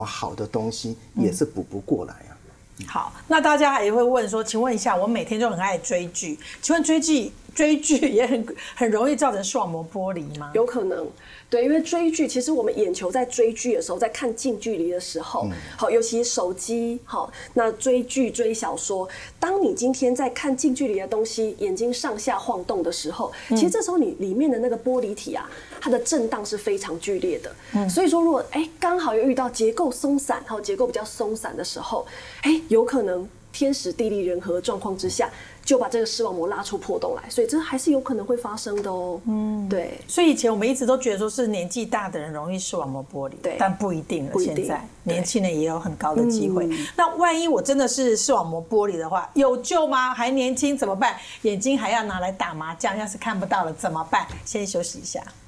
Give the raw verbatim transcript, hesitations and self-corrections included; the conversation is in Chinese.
好的东西也是补不过来啊。 嗯、好，那大家也会问说，请问一下，我每天就很爱追剧，请问追剧追剧也很很容易造成视网膜剥离吗？ 有可能。对，因为追剧，其实我们眼球在追剧的时候，在看近距离的时候，好、嗯，尤其手机，好，那追剧、追小说，当你今天在看近距离的东西，眼睛上下晃动的时候，其实这时候你里面的那个玻璃体啊，它的震荡是非常剧烈的。嗯，所以说，如果哎刚好又遇到结构松散，还有结构比较松散的时候，哎，有可能天时地利人和的状况之下，就把这个视网膜拉出破洞来，所以这还是有可能会发生的哦。嗯，对。 所以以前我们一直都觉得说是年纪大的人容易视网膜剥离， 对， 但不一定了。 不一定， 现在年轻人也有很高的机会。嗯、那万一我真的是视网膜剥离的话，有救吗？还年轻怎么办？眼睛还要拿来打麻将，要是看不到了怎么办？先休息一下。